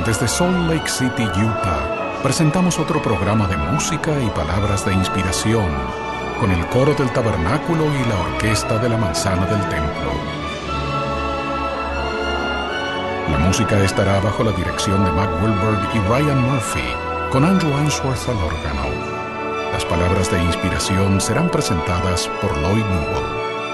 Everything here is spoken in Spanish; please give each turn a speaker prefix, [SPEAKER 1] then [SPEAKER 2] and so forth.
[SPEAKER 1] Desde Salt Lake City, Utah, presentamos otro programa de música y palabras de inspiración, con el coro del tabernáculo y la orquesta de la manzana del templo. La música estará bajo la dirección de Mac Wilberg y Ryan Murphy, con Andrew Ainsworth al órgano. Las palabras de inspiración serán presentadas por Lloyd Newell.